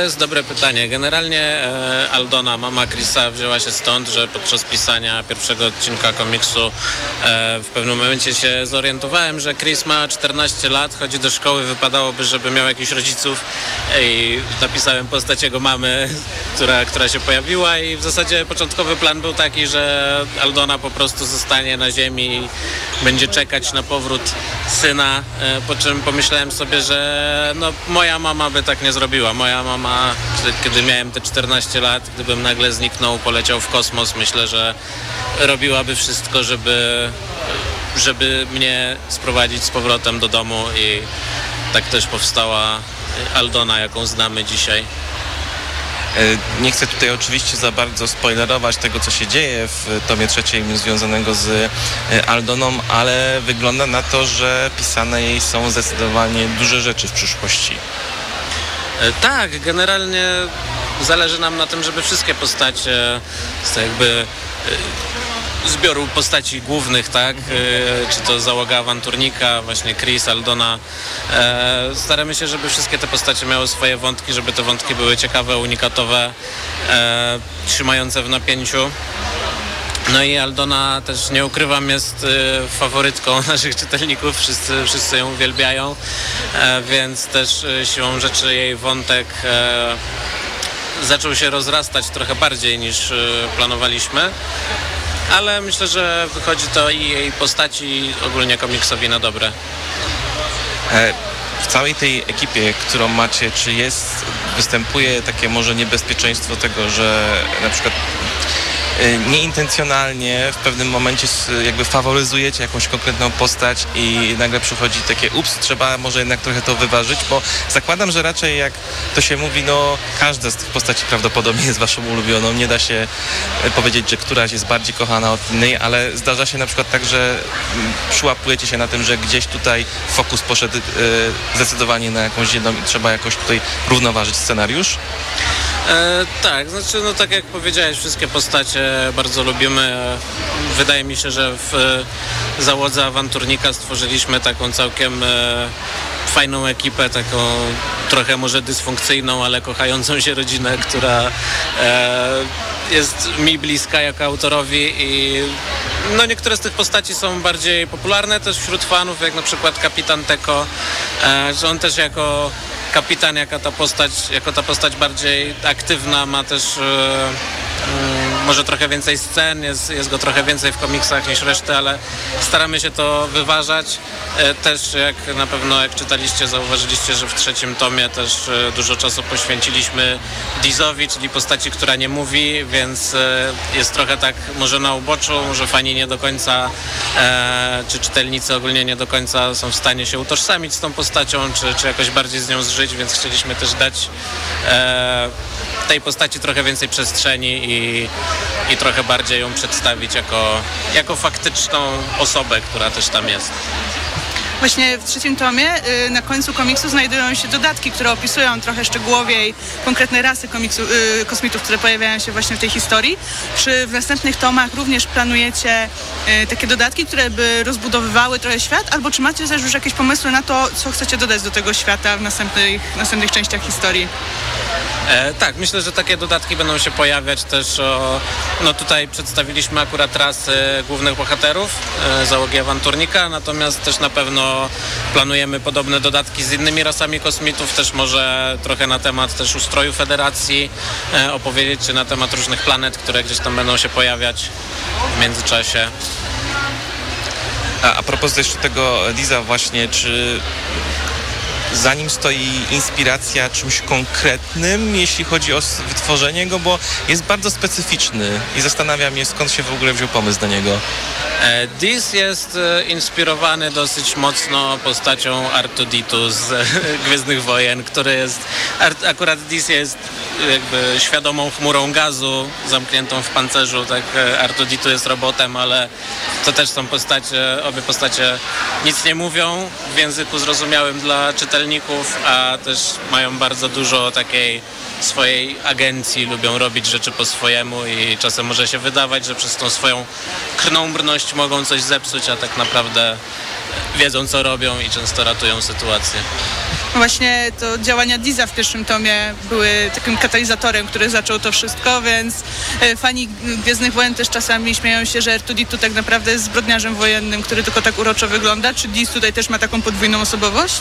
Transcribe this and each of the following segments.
To jest dobre pytanie. Generalnie Aldona, mama Chrisa, wzięła się stąd, że podczas pisania pierwszego odcinka komiksu w pewnym momencie się zorientowałem, że Chris ma 14 lat, chodzi do szkoły, wypadałoby, żeby miał jakichś rodziców i napisałem postać jego mamy, która się pojawiła i w zasadzie początkowy plan był taki, że Aldona po prostu zostanie na ziemi i będzie czekać na powrót syna, po czym pomyślałem sobie, że no, moja mama by tak nie zrobiła. Moja mama, kiedy miałem te 14 lat, gdybym nagle zniknął, poleciał w kosmos, myślę, że robiłaby wszystko, żeby mnie sprowadzić z powrotem do domu i tak też powstała Aldona, jaką znamy dzisiaj. Nie chcę tutaj oczywiście za bardzo spoilerować tego, co się dzieje w tomie trzecim związanego z Aldoną, ale wygląda na to, że pisane jej są zdecydowanie duże rzeczy w przyszłości. Tak, generalnie zależy nam na tym, żeby wszystkie postacie z jakby zbioru postaci głównych, tak, czy to załoga awanturnika, właśnie Chris, Aldona, staramy się, żeby wszystkie te postacie miały swoje wątki, żeby te wątki były ciekawe, unikatowe, trzymające w napięciu. No i Aldona też, nie ukrywam, jest faworytką naszych czytelników, wszyscy ją uwielbiają, więc też siłą rzeczy jej wątek zaczął się rozrastać trochę bardziej niż planowaliśmy, ale myślę, że wychodzi to i jej postaci, i ogólnie komiksowi na dobre. W całej tej ekipie, którą macie, czy występuje takie może niebezpieczeństwo tego, że na przykład nieintencjonalnie w pewnym momencie jakby faworyzujecie jakąś konkretną postać i nagle przychodzi takie trzeba może jednak trochę to wyważyć, bo zakładam, że raczej jak to się mówi, no każda z tych postaci prawdopodobnie jest waszą ulubioną, nie da się powiedzieć, że któraś jest bardziej kochana od innej, ale zdarza się na przykład tak, że przyłapujecie się na tym, że gdzieś tutaj fokus poszedł zdecydowanie na jakąś jedną i trzeba jakoś tutaj równoważyć scenariusz? Tak, znaczy no tak jak powiedziałeś, wszystkie postacie bardzo lubimy. Wydaje mi się, że w załodze awanturnika stworzyliśmy taką całkiem fajną ekipę, taką trochę może dysfunkcyjną, ale kochającą się rodzinę, która jest mi bliska jako autorowi i no niektóre z tych postaci są bardziej popularne też wśród fanów, jak na przykład Kapitan Teko, że on też jako kapitan, jako ta postać bardziej aktywna, ma też może trochę więcej scen, jest go trochę więcej w komiksach niż reszty, ale staramy się to wyważać. Też jak czytaliście, zauważyliście, że w trzecim tomie też dużo czasu poświęciliśmy Dizowi, czyli postaci, która nie mówi, więc jest trochę tak może na uboczu, może fani nie do końca, czy czytelnicy ogólnie nie do końca są w stanie się utożsamić z tą postacią, czy jakoś bardziej z nią zżyć, więc chcieliśmy też dać tej postaci trochę więcej przestrzeni i trochę bardziej ją przedstawić jako faktyczną osobę, która też tam jest. Właśnie w trzecim tomie na końcu komiksu znajdują się dodatki, które opisują trochę szczegółowiej konkretne rasy kosmitów, które pojawiają się właśnie w tej historii. Czy w następnych tomach również planujecie takie dodatki, które by rozbudowywały trochę świat, albo czy macie też już jakieś pomysły na to, co chcecie dodać do tego świata w następnych częściach historii? Tak, myślę, że takie dodatki będą się pojawiać też. No tutaj przedstawiliśmy akurat rasy głównych bohaterów załogi awanturnika, natomiast też na pewno planujemy podobne dodatki z innymi rasami kosmitów, też może trochę na temat też ustroju Federacji opowiedzieć, czy na temat różnych planet, które gdzieś tam będą się pojawiać w międzyczasie. A propos jeszcze tego Diza właśnie, czy za nim stoi inspiracja czymś konkretnym, jeśli chodzi o wytworzenie go, bo jest bardzo specyficzny i zastanawiam się, skąd się w ogóle wziął pomysł na niego. Diz jest inspirowany dosyć mocno postacią R2-D2 z Gwiezdnych Wojen, który jest... Akurat Diz jest jakby świadomą chmurą gazu, zamkniętą w pancerzu, tak R2-D2 jest robotem, ale to też są obie postacie nic nie mówią w języku zrozumiałym dla czytelników, a też mają bardzo dużo takiej swojej agencji, lubią robić rzeczy po swojemu i czasem może się wydawać, że przez tą swoją krnąbrność mogą coś zepsuć, a tak naprawdę wiedzą, co robią i często ratują sytuację. Właśnie to działania Diza w pierwszym tomie były takim katalizatorem, który zaczął to wszystko, więc fani Gwiezdnych Wojen też czasami śmieją się, że R2D2 tak naprawdę jest zbrodniarzem wojennym, który tylko tak uroczo wygląda. Czy Diz tutaj też ma taką podwójną osobowość?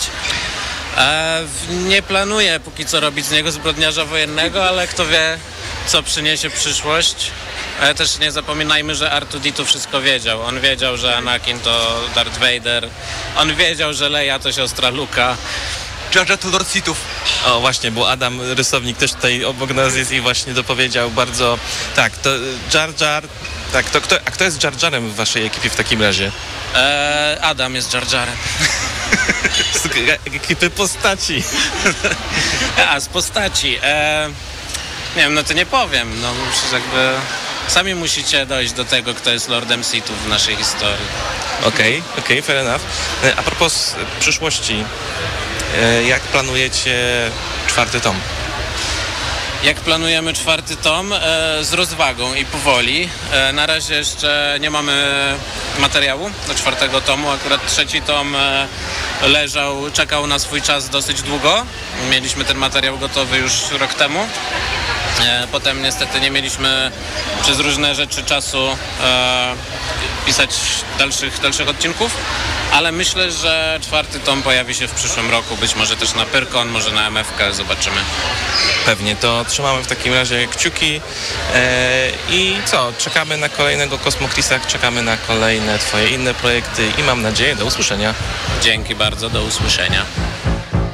Nie planuję póki co robić z niego zbrodniarza wojennego, ale kto wie, co przyniesie przyszłość. Ale też nie zapominajmy, że R2D2 wszystko wiedział. On wiedział, że Anakin to Darth Vader. On wiedział, że Leia to siostra Luka. Jar Jar to Lord Sithów. O właśnie, bo Adam, rysownik, też tutaj obok nas jest i właśnie dopowiedział bardzo... Tak, to Jar Jar... Tak, a kto jest Jar Jarem w waszej ekipie w takim razie? Adam jest Jar Jarem. Z ekipy postaci. A z postaci. Nie wiem, no to nie powiem. No przecież jakby sami musicie dojść do tego, kto jest Lordem Sithów w naszej historii. Okej, fair enough. A propos przyszłości, jak planujecie 4. tom? Jak planujemy 4. tom? Z rozwagą i powoli. Na razie jeszcze nie mamy materiału do 4. tomu. Akurat 3. tom czekał na swój czas dosyć długo. Mieliśmy ten materiał gotowy już rok temu. Potem niestety nie mieliśmy przez różne rzeczy czasu pisać dalszych odcinków, ale myślę, że 4. tom pojawi się w przyszłym roku, być może też na Pyrkon, może na MFK, zobaczymy. Pewnie, to trzymamy w takim razie kciuki i co, czekamy na kolejnego Kosmokrisa, czekamy na kolejne twoje inne projekty i mam nadzieję do usłyszenia. Dzięki bardzo, do usłyszenia.